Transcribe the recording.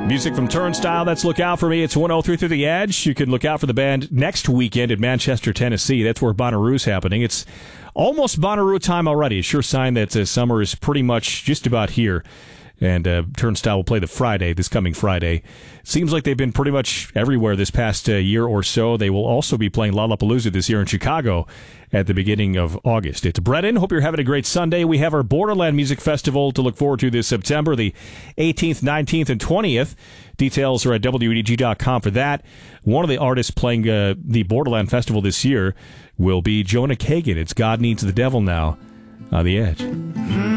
Music from Turnstile, that's Look Out For Me. It's 103 through the Edge. You can look out for the band next weekend in Manchester, Tennessee. That's where Bonnaroo's happening. It's almost Bonnaroo time already. A sure sign that summer is pretty much just about here. And Turnstile will play this coming Friday. Seems like they've been pretty much everywhere this past year or so. They will also be playing Lollapalooza this year in Chicago at the beginning of August. It's Brennan. Hope you're having a great Sunday. We have our Borderland Music Festival to look forward to this September, the 18th, 19th, and 20th. Details are at WEDG.com for that. One of the artists playing the Borderland Festival this year will be Jonah Kagan. It's God Needs the Devil Now on the Edge.